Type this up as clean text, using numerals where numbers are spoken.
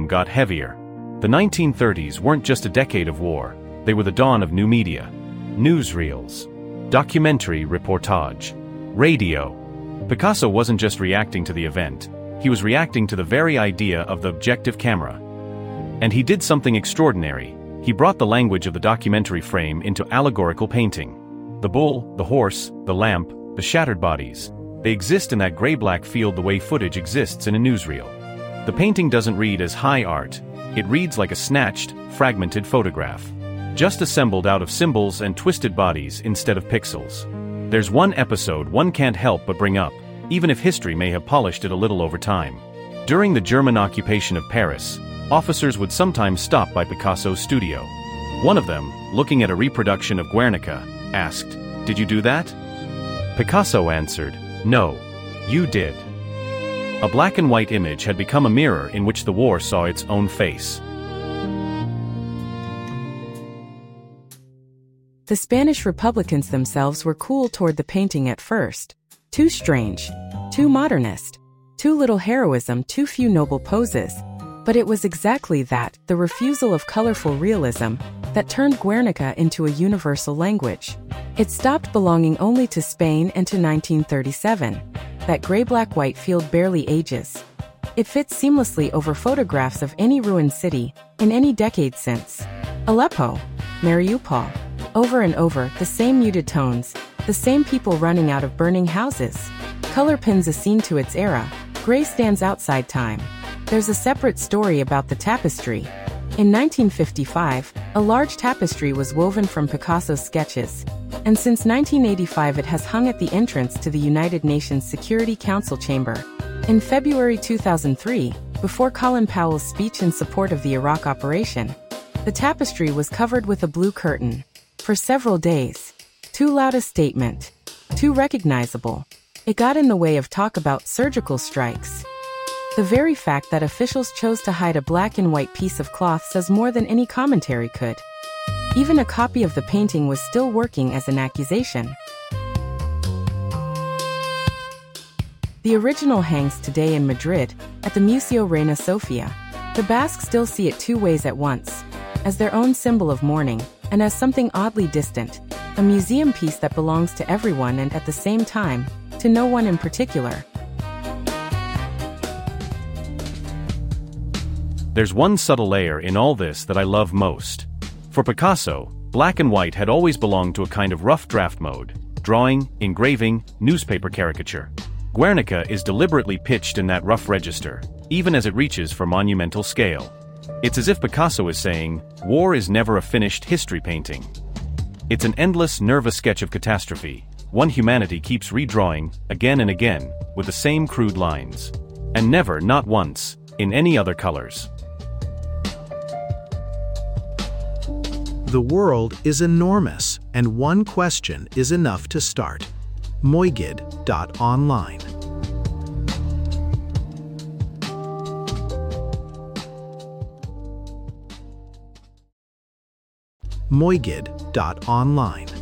tone got heavier. The 1930s weren't just a decade of war, they were the dawn of new media. Newsreels, documentary reportage, radio. Picasso wasn't just reacting to the event, he was reacting to the very idea of the objective camera. And he did something extraordinary. He brought the language of the documentary frame into allegorical painting. The bull, the horse, the lamp, the shattered bodies, they exist in that gray-black field the way footage exists in a newsreel. The painting doesn't read as high art, it reads like a snatched, fragmented photograph. Just assembled out of symbols and twisted bodies instead of pixels. There's one episode one can't help but bring up, even if history may have polished it a little over time. During the German occupation of Paris, officers would sometimes stop by Picasso's studio. One of them, looking at a reproduction of Guernica, asked, "Did you do that?" Picasso answered, "No, you did." A black and white image had become a mirror in which the war saw its own face. The Spanish Republicans themselves were cool toward the painting at first. Too strange, too modernist, too little heroism, too few noble poses. But it was exactly that, the refusal of colorful realism, that turned Guernica into a universal language. It stopped belonging only to Spain and to 1937. That gray-black-white field barely ages. It fits seamlessly over photographs of any ruined city, in any decade since. Aleppo, Mariupol. Over and over, the same muted tones, the same people running out of burning houses. Color pins a scene to its era. Gray stands outside time. There's a separate story about the tapestry. In 1955, a large tapestry was woven from Picasso's sketches, and since 1985 it has hung at the entrance to the United Nations Security Council chamber. In February 2003, before Colin Powell's speech in support of the Iraq operation, the tapestry was covered with a blue curtain. For several days. Too loud a statement. Too recognizable. It got in the way of talk about surgical strikes. The very fact that officials chose to hide a black and white piece of cloth says more than any commentary could. Even a copy of the painting was still working as an accusation. The original hangs today in Madrid, at the Museo Reina Sofia. The Basques still see it two ways at once, as their own symbol of mourning, and as something oddly distant, a museum piece that belongs to everyone and at the same time, to no one in particular. There's one subtle layer in all this that I love most. For Picasso, black and white had always belonged to a kind of rough draft mode, drawing, engraving, newspaper caricature. Guernica is deliberately pitched in that rough register, even as it reaches for monumental scale. It's as if Picasso is saying, war is never a finished history painting. It's an endless, nervous sketch of catastrophe, one humanity keeps redrawing, again and again, with the same crude lines. And never, not once, in any other colors. The world is enormous, and one question is enough to start. Moigid.online. Moigid.online